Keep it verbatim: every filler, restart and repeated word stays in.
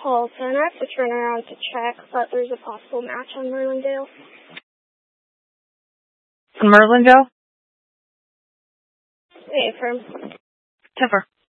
Metropolitan. I have to turn around to check, but there's a possible match on Merlindale. On Merlindale? Hey, firm. Tipper.